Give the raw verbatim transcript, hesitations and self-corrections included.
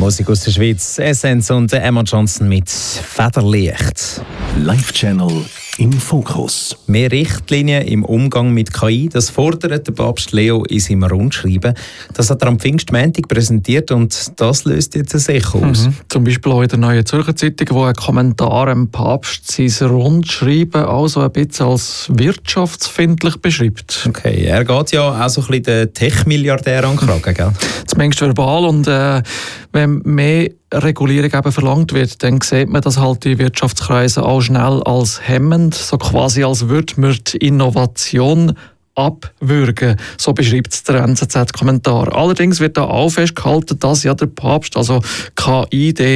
Musik aus der Schweiz, Essence und Emma Johnson mit Federlicht. Live-Channel im Fokus. Mehr Richtlinien im Umgang mit K I, das fordert der Papst Leo in seinem Rundschreiben. Das hat er am Pfingstmontag präsentiert und das löst jetzt ein Echo aus. Mhm. Zum Beispiel auch in der Neuen Zürcher Zeitung, wo ein Kommentar dem Papst sein Rundschreiben auch so ein bisschen als wirtschaftsfindlich beschreibt. Okay, er geht ja auch so ein bisschen den Tech-Milliardär an den Kragen, gell? Zumindest verbal. Und äh, wenn mehr Regulierung eben verlangt wird, dann sieht man, dass halt die Wirtschaftskreise auch schnell als hemmend, so quasi als würde man die Innovation abwürgen. So beschreibt es der N Z Z-Kommentar. Allerdings wird da auch festgehalten, dass ja der Papst, also K I,